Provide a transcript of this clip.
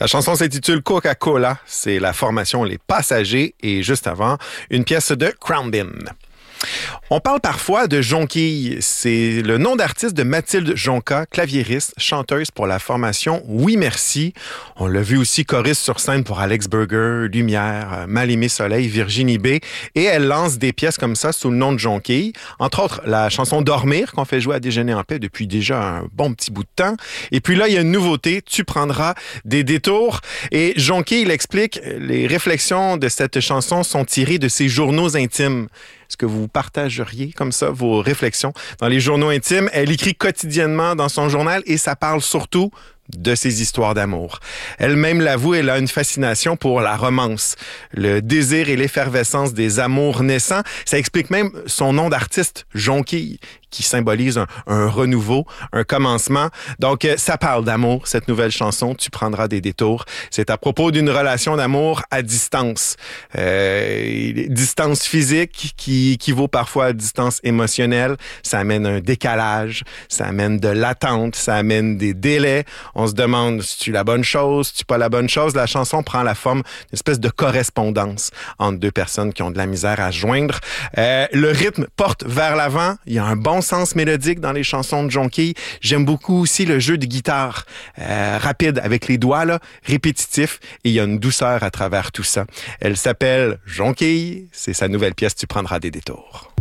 La chanson s'intitule Coca-Cola. C'est la formation Les Passagers et juste avant, une pièce de Crown Bin. On parle parfois de Jonquille. C'est le nom d'artiste de Mathilde Jonca, claviériste, chanteuse pour la formation Oui Merci. On l'a vu aussi choriste sur scène pour Alex Burger, Lumière, Mal-Aimé Soleil, Virginie B. Et elle lance des pièces comme ça sous le nom de Jonquille. Entre autres, la chanson Dormir qu'on fait jouer à Déjeuner en paix depuis déjà un bon petit bout de temps. Et puis là, il y a une nouveauté. Tu prendras des détours. Et Jonquille explique, les réflexions de cette chanson sont tirées de ses journaux intimes. Est-ce que vous partageriez comme ça vos réflexions dans les journaux intimes? Elle écrit quotidiennement dans son journal et ça parle surtout de ses histoires d'amour. Elle-même l'avoue, elle a une fascination pour la romance, le désir et l'effervescence des amours naissants. Ça explique même son nom d'artiste, Jonquille, qui symbolise un renouveau, un commencement. Donc, ça parle d'amour, cette nouvelle chanson, Tu prendras des détours. C'est à propos d'une relation d'amour à distance. Distance physique qui équivaut parfois à distance émotionnelle. Ça amène un décalage, ça amène de l'attente, ça amène des délais. On se demande si tu la bonne chose, si tu pas la bonne chose. La chanson prend la forme d'une espèce de correspondance entre deux personnes qui ont de la misère à se joindre. Le rythme porte vers l'avant. Il y a un bon sens mélodique dans les chansons de Jonquille. J'aime beaucoup aussi le jeu de guitare rapide avec les doigts, là, répétitif. Et il y a une douceur à travers tout ça. Elle s'appelle Jonquille. C'est sa nouvelle pièce Tu prendras des détours.